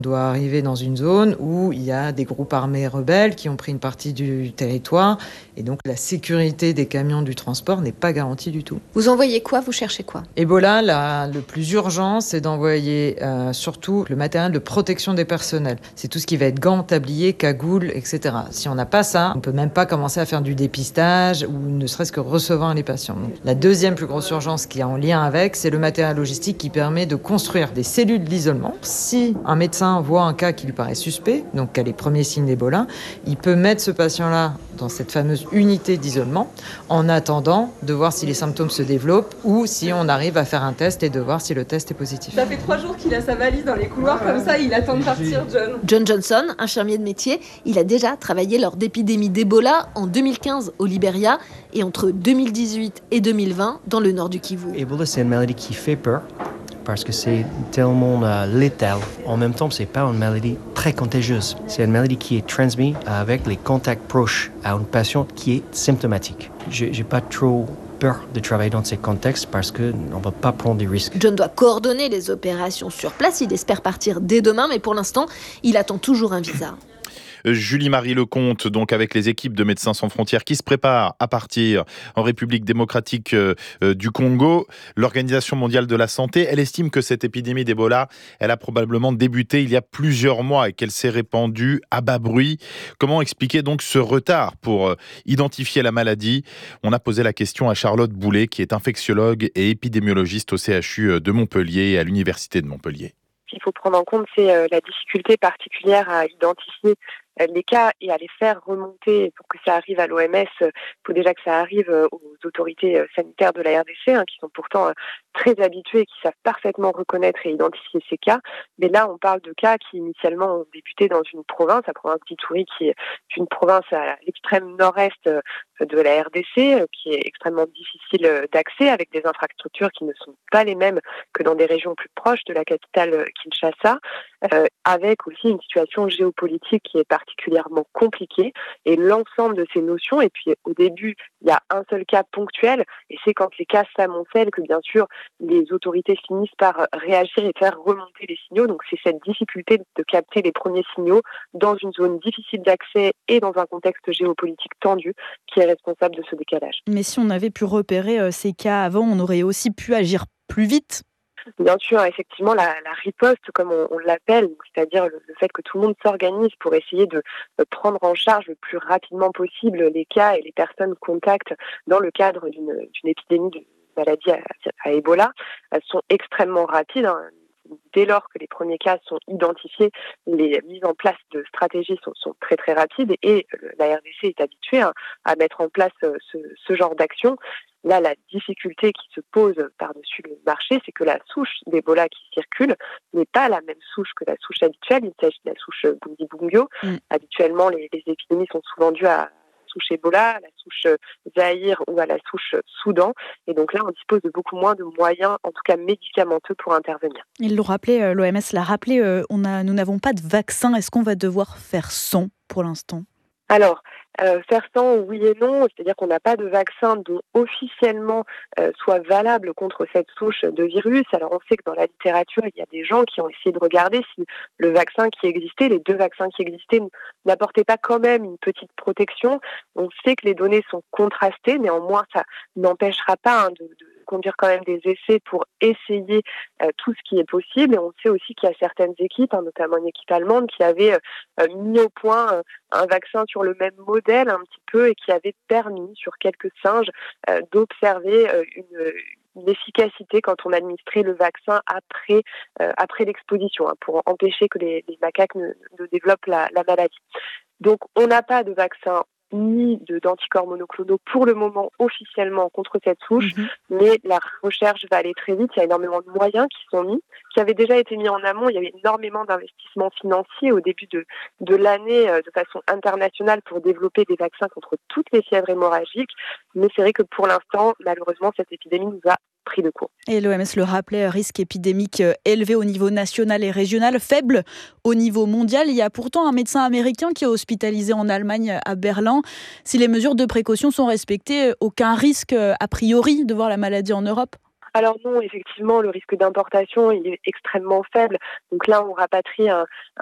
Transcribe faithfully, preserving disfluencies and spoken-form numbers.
doit arriver dans une zone où il y a des groupes armés rebelles qui ont pris une partie du territoire et donc la sécurité des camions du transport n'est pas garantie du tout. Vous envoyez quoi ? Vous cherchez quoi ? Ebola, là, le plus urgent, c'est d'envoyer euh, surtout le matériel de protection des personnels. C'est tout ce qui va être gants, tabliers, cagoules, et cetera. Si on n'a pas ça, on peut même pas commencer à faire du dépistage ou ne serait-ce que recevoir les patients. Donc, la deuxième plus grosse urgence qui est en lien avec, c'est le matériel logistique qui permet de construire des cellules d'isolement. Si un médecin voit un cas qui lui paraît suspect, donc qui a les premiers signes d'Ebola, il peut mettre ce patient-là dans cette fameuse unité d'isolement en attendant de voir si les symptômes se développent ou si on arrive à faire un test et de voir si le test est positif. Ça fait trois jours qu'il a sa valise dans les couloirs comme ça, il attend de partir, John. John Johnson, infirmier de métier, il a déjà travaillé lors d'épidémies d'Ebola en deux mille quinze au Libéria et entre deux mille dix-huit et deux mille vingt dans le nord du Kivu. Ebola, c'est une maladie qui fait peur parce que c'est tellement euh, létal. En même temps, c'est pas une maladie très contagieuse. C'est une maladie qui est transmise avec les contacts proches à une patiente qui est symptomatique. J'ai, j'ai pas trop peur de travailler dans ces contextes parce qu'on ne va pas prendre des risques. John doit coordonner les opérations sur place. Il espère partir dès demain, mais pour l'instant, il attend toujours un visa. Julie-Marie Lecomte, donc avec les équipes de Médecins sans frontières qui se préparent à partir en République démocratique euh, du Congo. L'Organisation mondiale de la santé, elle estime que cette épidémie d'Ebola, elle a probablement débuté il y a plusieurs mois et qu'elle s'est répandue à bas bruit. Comment expliquer donc ce retard pour euh, identifier la maladie ? On a posé la question à Charlotte Boulet, qui est infectiologue et épidémiologiste au C H U de Montpellier et à l'Université de Montpellier. Ce qu'il faut prendre en compte, c'est euh, la difficulté particulière à identifier euh, les cas et à les faire remonter pour que ça arrive à l'O M S. Il faut déjà que ça arrive euh, aux autorités euh, sanitaires de la R D C, hein, qui sont pourtant euh, très habitués et qui savent parfaitement reconnaître et identifier ces cas. Mais là, on parle de cas qui initialement ont débuté dans une province, la province d'Ituri, qui est une province à l'extrême nord-est euh, de la R D C, euh, qui est extrêmement difficile euh, d'accès, avec des infrastructures qui ne sont pas les mêmes que dans des régions plus proches de la capitale euh, Kinshasa, euh, avec aussi une situation géopolitique qui est particulièrement compliquée. Et l'ensemble de ces notions, et puis au début, il y a un seul cas ponctuel, et c'est quand les cas s'amoncellent que bien sûr les autorités finissent par réagir et faire remonter les signaux. Donc c'est cette difficulté de capter les premiers signaux dans une zone difficile d'accès et dans un contexte géopolitique tendu qui est responsable de ce décalage. Mais si on avait pu repérer euh, ces cas avant, on aurait aussi pu agir plus vite. Bien sûr, effectivement, la, la riposte, comme on, on l'appelle, c'est-à-dire le, le fait que tout le monde s'organise pour essayer de, de prendre en charge le plus rapidement possible les cas et les personnes contacts dans le cadre d'une, d'une épidémie de maladie à, à Ebola, elles sont extrêmement rapides. Hein. Dès lors que les premiers cas sont identifiés, les mises en place de stratégies sont, sont très très rapides et la R D C est habituée hein, à mettre en place ce, ce genre d'action. Là, la difficulté qui se pose par-dessus le marché, c'est que la souche d'Ebola qui circule n'est pas la même souche que la souche habituelle. Il s'agit de la souche Bundibugyo. Mm. Habituellement, les, les épidémies sont souvent dues à la souche Ebola, à la souche Zaïre ou à la souche Soudan. Et donc là, on dispose de beaucoup moins de moyens, en tout cas médicamenteux, pour intervenir. Ils l'ont rappelé, l'O M S l'a rappelé, on a, nous n'avons pas de vaccin. Est-ce qu'on va devoir faire sans pour l'instant ? Alors, euh, faire sans, oui et non, c'est-à-dire qu'on n'a pas de vaccin dont officiellement euh, soit valable contre cette souche de virus. Alors on sait que dans la littérature, il y a des gens qui ont essayé de regarder si le vaccin qui existait, les deux vaccins qui existaient, n'apportaient pas quand même une petite protection. On sait que les données sont contrastées, néanmoins ça n'empêchera pas hein, de, de conduire quand même des essais pour essayer euh, tout ce qui est possible. Et on sait aussi qu'il y a certaines équipes, hein, notamment une équipe allemande, qui avait euh, mis au point euh, un vaccin sur le même modèle un petit peu et qui avait permis sur quelques singes euh, d'observer euh, une, une efficacité quand on administrait le vaccin après euh, après l'exposition hein, pour empêcher que les, les macaques ne, ne développent la, la maladie. Donc on n'a pas de vaccin ni de, d'anticorps monoclonaux pour le moment officiellement contre cette souche, mmh. mais la recherche va aller très vite. Il y a énormément de moyens qui sont mis, qui avaient déjà été mis en amont. Il y avait énormément d'investissements financiers au début de, de l'année euh, de façon internationale pour développer des vaccins contre toutes les fièvres hémorragiques. Mais c'est vrai que pour l'instant, malheureusement, cette épidémie nous a pris de court. Et l'O M S le rappelait, risque épidémique élevé au niveau national et régional, faible au niveau mondial. Il y a pourtant un médecin américain qui est hospitalisé en Allemagne, à Berlin. Si les mesures de précaution sont respectées, aucun risque a priori de voir la maladie en Europe ? Alors non, effectivement, le risque d'importation il est extrêmement faible. Donc là, on rapatrie un,